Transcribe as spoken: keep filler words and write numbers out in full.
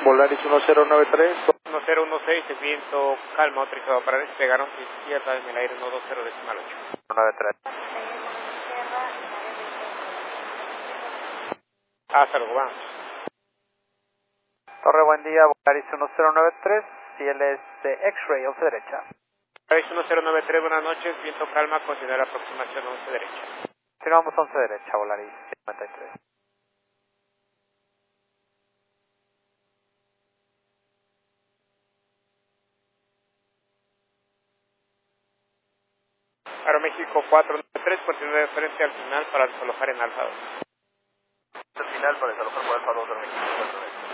Volaris uno cero nueve tres. uno cero uno seis, el viento calma, autorizado para despegar a izquierda en el aire uno dos cero decimal ocho. nueve tres. Hasta luego, vamos. Torre, buen día, Volaris uno cero nueve tres, si él es de X-Ray, once derecha. Volaris uno cero nueve tres, buenas noches, viento calma, considera aproximación once derecha. Continuamos once derecha, Volaris cincuenta y tres. Aeroméxico cuatro nueve tres, continúa de frente al final para desalojar en Alfa dos. Al final para desalojar por Alfa dos, Aeroméxico cuatro nueve tres.